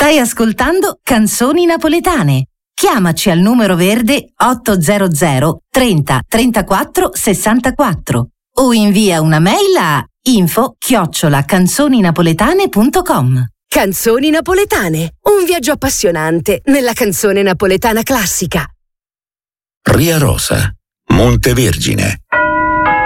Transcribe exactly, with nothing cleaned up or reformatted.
Stai ascoltando Canzoni Napoletane. Chiamaci al numero verde ottocento trenta trentaquattro sessantaquattro o invia una mail a info chiocciola canzoninapoletane punto com. Canzoni Napoletane, un viaggio appassionante nella canzone napoletana classica. Ria Rosa, Montevergine.